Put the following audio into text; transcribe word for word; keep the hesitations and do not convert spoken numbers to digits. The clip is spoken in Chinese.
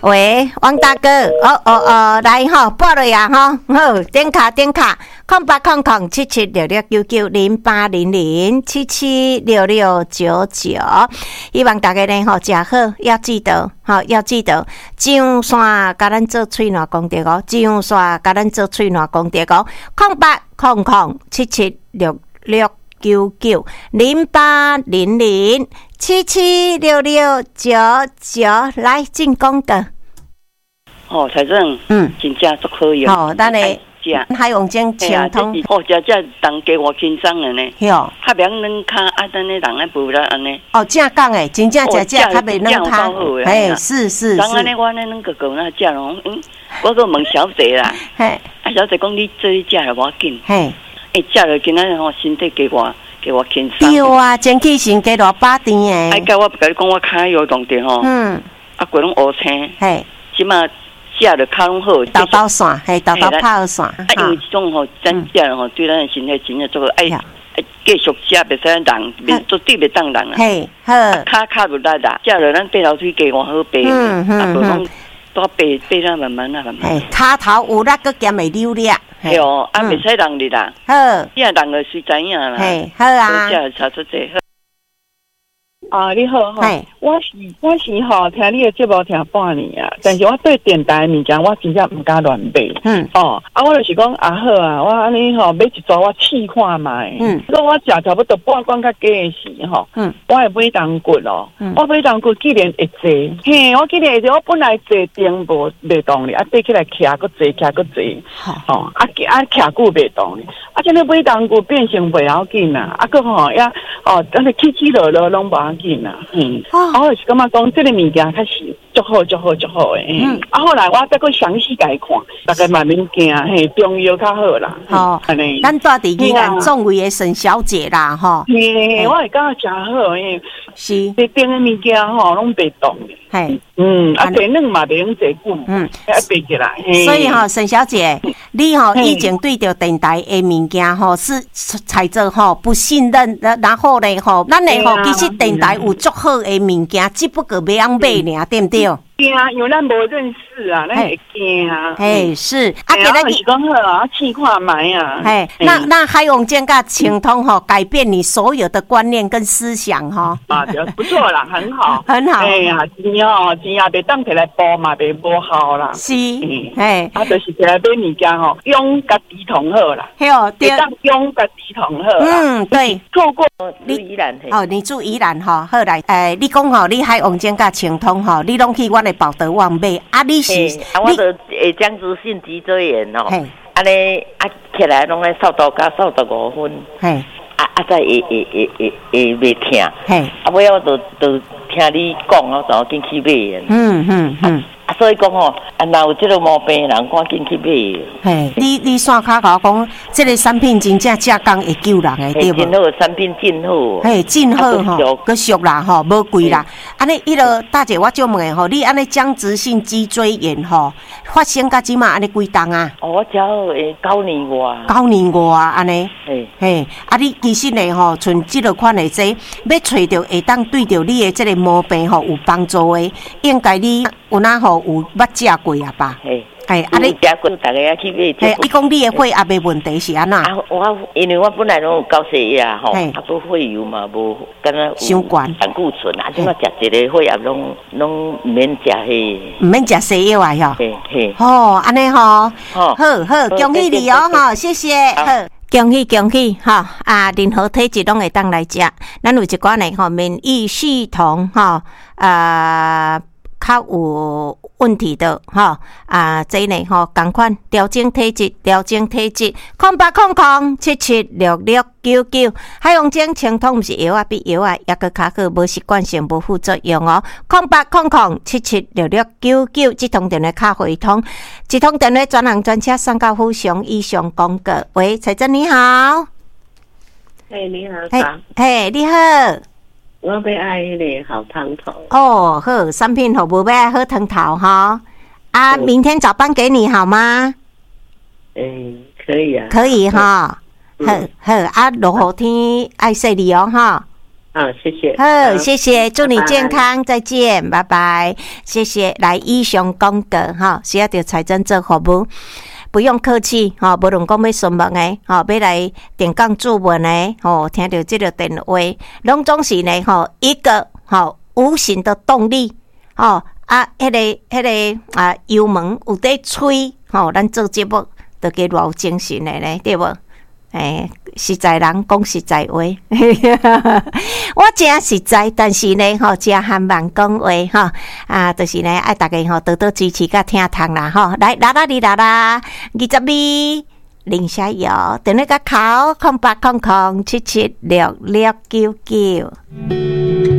喂，王大哥，哦哦哦，来吼，拨落呀吼，好，点卡点卡，空八空空七七六六九九零八零零七七六六九九，希望大家呢吼食好，要记得吼，要记得上山甲咱做喙暖功德哦，上山甲咱做喙暖功德哦，空八空空七七六六九九零八零零七七六六九九，来进功德。 哦，财政，嗯，真正足好用。 好，咱嘞，海王精清通。 哦，这这当加我轻松了呢。 哟， 较袂用软卡，啊，等咧人咧无啦安尼。 哦，正讲诶，真正食食较袂软卡。哎，是是是。 当安尼我咧软个个那食咯，嗯，我个问小姐啦，嘿，啊小姐讲你做食了无要紧，嘿，哎食了今仔吼身体加我加我轻松。 对啊，前起先加偌把甜诶。 哎，甲我甲你讲我骹有动的吼，嗯，啊规拢乌青，嘿，即马。食了骹拢好， 豆豆线，嘿，豆豆泡线。啊， 因为这种吼，咱食了吼，对咱的身体真正做个哎，继续食，袂使人，袂做对袂当人啊。嘿，好。骹骹不力啦，食了咱背头腿加我好背，啊，无讲多背背啦慢慢啦慢慢。 嘿，骹头有力，佮兼袂溜力。 嘿哦，啊，袂使人哩啦。好，你啊人个随知影啦。 嘿，好啊。 食了差出济。 啊，你好哈，我是我是吼听你的节目听半年啊，但是我对电台物件我真正唔敢乱买。嗯，哦，啊，我就是讲啊好啊，我安尼吼买一组我试看卖。嗯，所以我食差不多半罐较加的时吼，嗯，我会买冬骨咯。嗯，我买冬骨既然会坐，嘿，我既然会坐，我本来坐定无袂动哩，啊，爬起来徛个坐，徛个坐。好，哦，啊啊徛久袂动哩，啊，现在买冬骨变成袂要紧啦，啊个吼呀，哦，但是起起落落拢无要紧。嗯，啊，我是感觉讲这个物件开始足好足好足好诶，嗯，啊，后来我再去详细改看，大概慢慢惊，嘿，中药较好啦， 哦，安尼，咱住伫宜兰总位诶沈小姐啦，吼， 嘿，我会感觉真好诶，是，这顶诶物件吼拢袂动诶，嘿，嗯，啊，地软嘛袂用坐久，嗯，啊，爬起来， 所以吼，沈小姐，你吼以前对着电台诶物件吼是踩着吼不信任，然后咧吼，咱诶吼其实电台有足好诶物件，只不过袂晓买尔，对不对？ 惊啊，因为咱无认识啊，咱会惊啊。 哎，是啊，给咱是讲好啊，试看卖啊。 哎，那那海王健甲清通吼，改变你所有的观念跟思想哈。 啊，不错啦，很好， 很好。 哎呀，钱哦，钱也袂当摕来包嘛，袂无好啦。 是，哎， 啊，就是摕来买物件吼，用家己同好啦。 嘿哦，对， 当用家己同好。 嗯，对。 错过你宜兰哦，你住宜兰吼，好来，诶，你讲吼，你海王健甲清通吼，你拢去阮的。保德旺买啊！你是啊，我都会僵直性脊椎炎哦，安尼啊起来拢咧扫到加扫到五分，嘿，啊啊再会会会会会袂痛，嘿，啊尾我都都听你讲，我就进去买。嗯嗯嗯。啊，所以讲吼，啊，若有即个毛病人，赶紧去买。 嘿，你你线卡甲我讲，即个产品真正正工会救人诶，对无？ 真好，产品真好。 嘿，真好吼，佮俗啦吼，无贵啦。安尼，迄个大姐，我就问诶吼，你安尼僵直性脊椎炎吼，发生甲即马安尼几档啊？ 哦，我只诶九年外。 九年外啊，安尼。嘿，嘿，啊，你其实呢吼，像即落款诶，即要找着会当对着你诶即个毛病吼有帮助诶，应该你有哪吼？有捌食过啊吧？嘿，哎，啊你食过，大家也去买。 嘿，你讲你的血也袂问题是安那？ 啊，我因为我本来拢有高血压吼，啊，不血油嘛，无敢若伤悬胆固醇啊，即马食一个血压拢拢唔免食迄， 唔免食西药啊，吼。 嘿嘿。 哦，安尼吼，好好，恭喜你哦，吼，谢谢，好。恭喜恭喜哈啊！任何体质拢会当来食，咱有一寡呢吼免疫系统哈啊。较有问题的哈啊，这呢吼，赶快调整体质，调整体质，空八空空七七六六九九，海洋精清通毋是药啊，比药啊抑个较好，无习惯性无副作用哦。空八空空七七六六九九，这通电话卡回通，这通电话专人专车送到府上以上广告。喂，彩珍你好， 嘿，你好， 嘿，嘿，你好。 我要爱迄个好汤头哦，好，产品服务要好汤头哈。啊，明天早班给你好吗？ 诶、欸，可以啊， 可以哈。好好啊，落雨天爱洗你哦哈。 好，谢谢。 好，谢谢，祝你健康，拜拜，再见，拜拜。谢谢，来以上功德哈，需要着财政做服务，不用客气哈。无论讲要询问的，哈，要来电讲注文的，吼，听到这个电话，拢总是呢，吼，一个吼无形的动力，吼啊，迄个迄个啊油门有在吹，吼，咱做节目都加偌有精神的咧，对无？诶、欸，实在人讲实在话，我真实在，但是呢，吼，真含慢讲话，吼啊，就是呢，爱大家吼多多支持甲听通啦，吼，来啦啦哩啦啦，二十二零下油，等你个考空八空空七七六六九九。